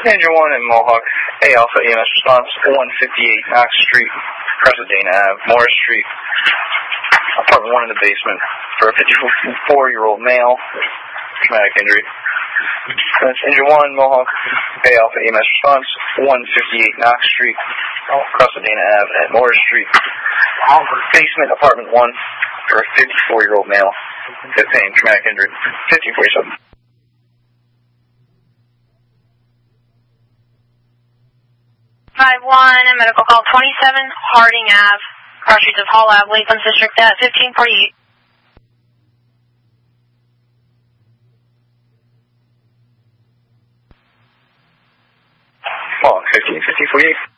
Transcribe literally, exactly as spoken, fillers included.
Engine one in Mohawk, A Alpha E M S response, one fifty-eight Knox Street, Pasadena Ave, Morris Street, apartment one in the basement, for a fifty-four-year-old male, traumatic injury. That's Engine one, Mohawk, A Alpha E M S response, one fifty-eight Knox Street, Pasadena Ave at Morris Street, basement, apartment one, for a fifty-four-year-old male, hip pain, traumatic injury, fifteen forty-seven. five one, medical call twenty-seven, Harding Ave, cross streets of Hall Ave, Lakeland District at fifteen forty-eight. Mohawk, fifteen, fifteen forty-eight.